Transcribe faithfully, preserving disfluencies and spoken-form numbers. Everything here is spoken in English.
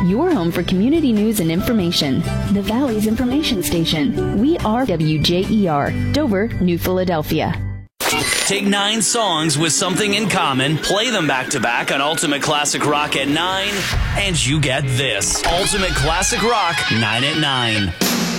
your home for community news and information. The Valley's information station. We are W J E R, Dover, New Philadelphia. Take nine songs with something in common, play them back to back on Ultimate Classic Rock at nine, and you get this. Ultimate Classic Rock, nine at nine.